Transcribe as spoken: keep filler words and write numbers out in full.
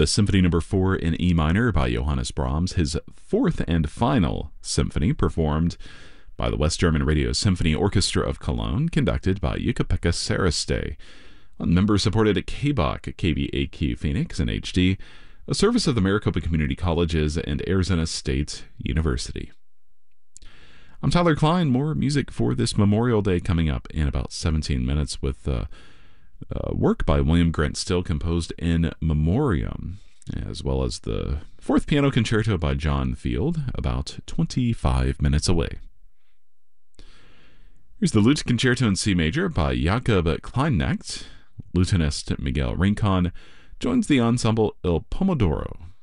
the Symphony Number four in E minor by Johannes Brahms, his fourth and final symphony, performed by the West German Radio Symphony Orchestra of Cologne, conducted by Jukka-Pekka Saraste, on member-supported at K B A C, K B A Q Phoenix, and H D, a service of the Maricopa Community Colleges and Arizona State University. I'm Tyler Klein. More music for this Memorial Day coming up in about seventeen minutes with uh, uh, work by William Grant Still composed in memoriam, as well as the Fourth Piano Concerto by John Field, about twenty-five minutes away. Here's the Lute Concerto in C Major by Jakob Kleinknecht. Lutenist Miguel Rincon joins the ensemble Il Pomodoro.